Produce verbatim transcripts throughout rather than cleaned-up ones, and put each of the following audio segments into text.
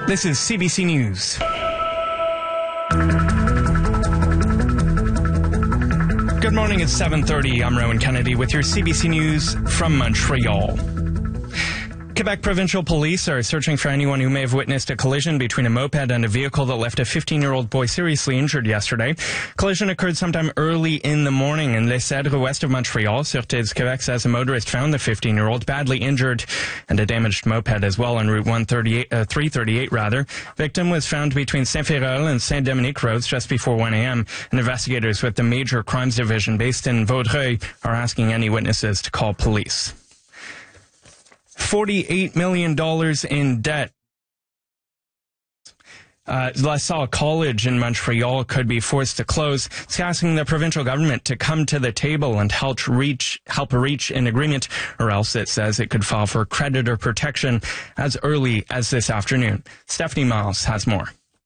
This is C B C News. Good morning, it's seven thirty. I'm Rowan Kennedy with your C B C News from Montreal. Quebec Provincial Police are searching for anyone who may have witnessed a collision between a moped and a vehicle that left a fifteen-year-old boy seriously injured yesterday. Collision occurred sometime early in the morning in Les Cèdres, west of Montreal. Sûreté du Québec says a motorist found the fifteen-year-old badly injured and a damaged moped as well on Route one thirty-eight, uh, three thirty-eight rather. Victim was found between Saint-Ferréol and Saint-Dominique roads just before one a.m. And investigators with the Major Crimes Division based in Vaudreuil are asking any witnesses to call police. forty-eight million dollars in debt. Uh, La Salle College in Montreal could be forced to close. It's asking the provincial government to come to the table and help reach, help reach an agreement, or else it says it could file for creditor protection as early as this afternoon. Stephanie Miles has more.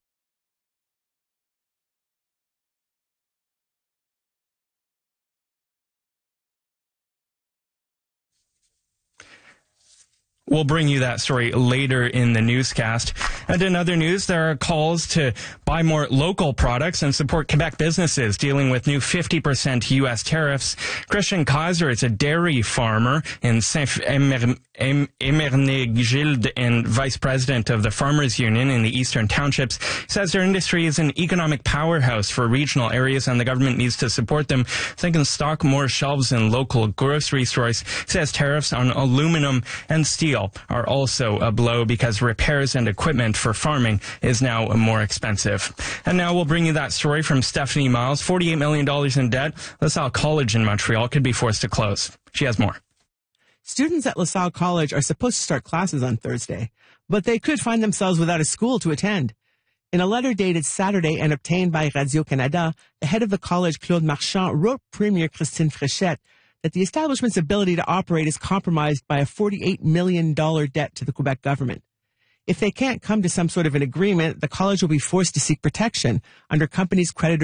We'll bring you that story later in the newscast. And in other news, there are calls to buy more local products and support Quebec businesses dealing with new fifty percent U S tariffs. Christian Kaiser is a dairy farmer in Saint-Emernegilde and vice president of the Farmers Union in the Eastern Townships. He says their industry is an economic powerhouse for regional areas and the government needs to support them so they can stock more shelves in local grocery stores. He says tariffs on aluminum and steel are also a blow because repairs and equipment for farming is now more expensive. And now we'll bring you that story from Stephanie Miles. forty-eight million dollars in debt. La Salle College in Montreal could be forced to close. She has more. Students at La Salle College are supposed to start classes on Thursday, but they could find themselves without a school to attend. In a letter dated Saturday and obtained by Radio-Canada, the head of the college, Claude Marchand, wrote Premier Christine Fréchette that the establishment's ability to operate is compromised by a forty-eight million dollars debt to the Quebec government. If they can't come to some sort of an agreement, the college will be forced to seek protection under companies' creditor